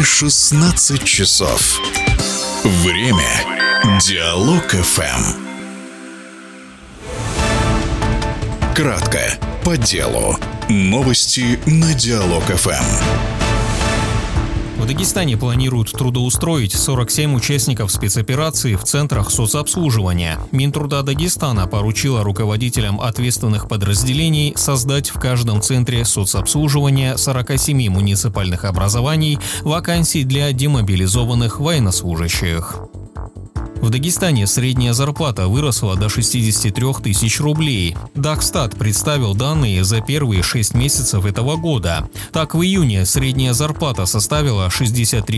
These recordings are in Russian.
16 часов. Время Диалог ФМ. Кратко, по делу. Новости на Диалог ФМ. В Дагестане планируют трудоустроить 47 участников спецоперации в центрах соцобслуживания. Минтруда Дагестана поручила руководителям ответственных подразделений создать в каждом центре соцобслуживания 47 муниципальных образований вакансий для демобилизованных военнослужащих. В Дагестане средняя зарплата выросла до 63 тысяч рублей. Дагстат представил данные за первые 6 месяцев этого года. Так, в июне средняя зарплата составила 63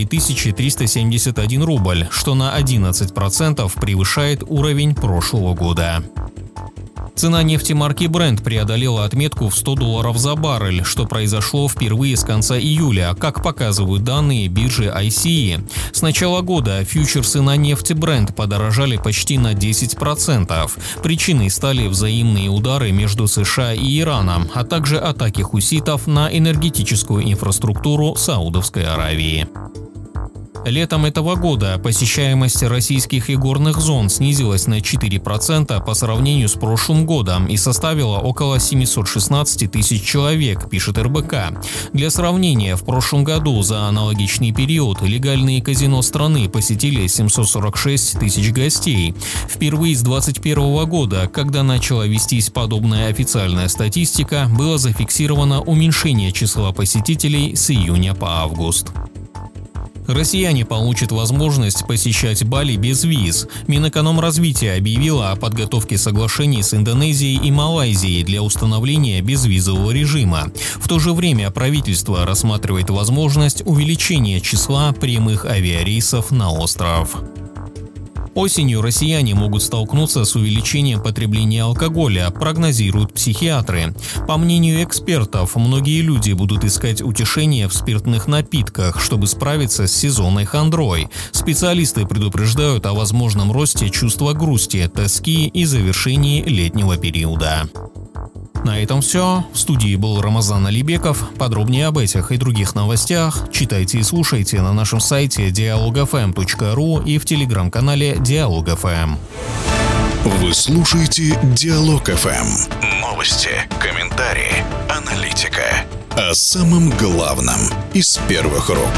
371 рубль, что на 11% превышает уровень прошлого года. Цена нефти марки Brent преодолела отметку в $100 за баррель, что произошло впервые с конца июля, как показывают данные биржи ICE. С начала года фьючерсы на нефть Brent подорожали почти на 10%. Причиной стали взаимные удары между США и Ираном, а также атаки хуситов на энергетическую инфраструктуру Саудовской Аравии. Летом этого года посещаемость российских игорных зон снизилась на 4% по сравнению с прошлым годом и составила около 716 тысяч человек, пишет РБК. Для сравнения, в прошлом году за аналогичный период легальные казино страны посетили 746 тысяч гостей. Впервые с 2021 года, когда начала вестись подобная официальная статистика, было зафиксировано уменьшение числа посетителей с июня по август. Россияне получат возможность посещать Бали без виз. Минэкономразвития объявила о подготовке соглашений с Индонезией и Малайзией для установления безвизового режима. В то же время правительство рассматривает возможность увеличения числа прямых авиарейсов на остров. Осенью россияне могут столкнуться с увеличением потребления алкоголя, прогнозируют психиатры. По мнению экспертов, многие люди будут искать утешение в спиртных напитках, чтобы справиться с сезонной хандрой. Специалисты предупреждают о возможном росте чувства грусти, тоски и завершении летнего периода. На этом все. В студии был Рамазан Алибеков. Подробнее об этих и других новостях читайте и слушайте на нашем сайте dialogfm.ru и в телеграм-канале Диалог ФМ. Вы слушаете Диалог ФМ. Новости, комментарии, аналитика. О самом главном из первых рук.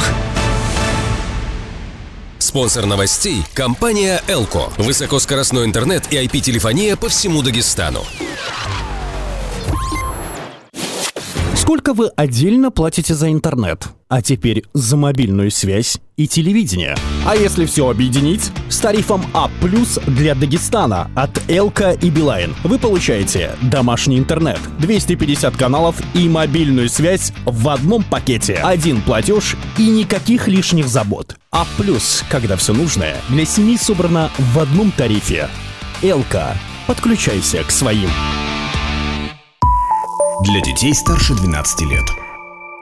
Спонсор новостей – компания «Элко». Высокоскоростной интернет и IP-телефония по всему Дагестану. Сколько вы отдельно платите за интернет? А теперь за мобильную связь и телевидение. А если все объединить? С тарифом А+ для Дагестана от Элка и Билайн вы получаете домашний интернет, 250 каналов и мобильную связь в одном пакете. Один платеж и никаких лишних забот. А+, когда все нужное для семьи собрано в одном тарифе. Элка. Подключайся к своим. Для детей старше 12 лет.